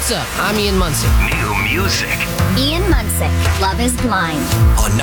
What's up? I'm Ian Munsick. New music Ian Munsick, Love is Blind. on